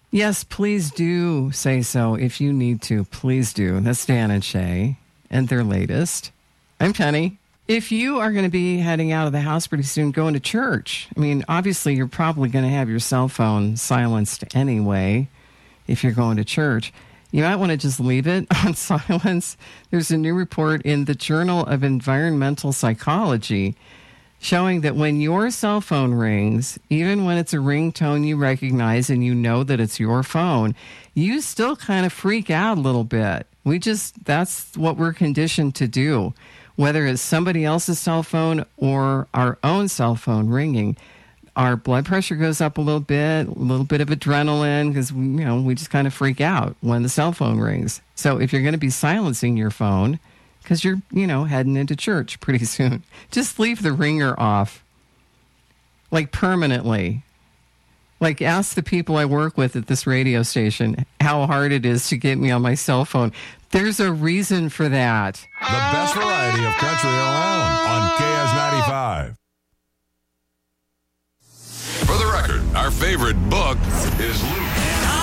Yes, please do say so if you need to. Please do. That's Dan and Shay and their latest. I'm Penny. If you are going to be heading out of the house pretty soon, going to church, I mean, obviously you're probably going to have your cell phone silenced anyway if you're going to church. You might want to just leave it on silence. There's a new report in the Journal of Environmental Psychology showing that when your cell phone rings, even when it's a ringtone you recognize and you know that it's your phone, you still kind of freak out a little bit. That's what we're conditioned to do. Whether it's somebody else's cell phone or our own cell phone ringing, our blood pressure goes up a little bit of adrenaline because, we just kind of freak out when the cell phone rings. So if you're going to be silencing your phone, because you're, heading into church pretty soon, just leave the ringer off, like permanently. Like, ask the people I work with at this radio station how hard it is to get me on my cell phone. There's a reason for that. The best variety of country around on KS95. For the record, our favorite book is Luke.